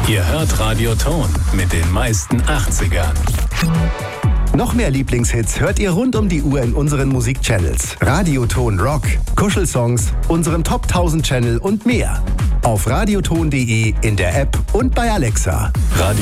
Ihr hört Radio Ton mit den meisten 80ern. Noch mehr Lieblingshits hört ihr rund um die Uhr in unseren Musikchannels. Radioton Rock, Kuschelsongs, unserem Top 1000 Channel und mehr. Auf radioton.de, in der App und bei Alexa. Radio